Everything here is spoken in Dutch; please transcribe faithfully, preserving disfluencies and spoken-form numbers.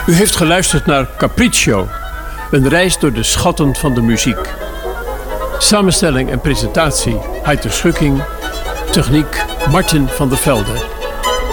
U heeft geluisterd naar Capriccio, een reis door de schatten van de muziek. Samenstelling en presentatie Heiter Schukking, techniek Martin van der Velde.